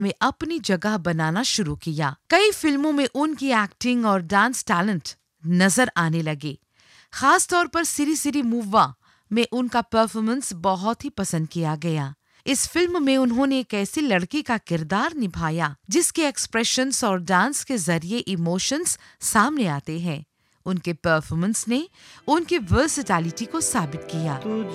में अपनी जगह बनाना शुरू किया। कई फिल्मों में उनकी एक्टिंग और डांस टैलेंट नजर आने लगे। खास तौर पर सिरी सिरी मूवा में उनका परफॉर्मेंस बहुत ही पसंद किया गया। इस फिल्म में उन्होंने एक ऐसी लड़की का किरदार निभाया जिसके एक्सप्रेशंस और डांस के जरिए इमोशंस सामने आते हैं। उनके परफॉर्मेंस ने उनकी वर्सेटैलिटी को साबित किया।